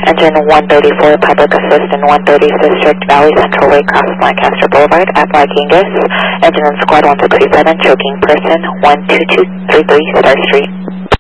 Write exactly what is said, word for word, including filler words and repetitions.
Engine one thirty-four, Public Assist in one thirty District, Valley Central Way, Cross Lancaster Boulevard at Vikingus. Engine in Squad one six seven, choking person one two two three three Star Street.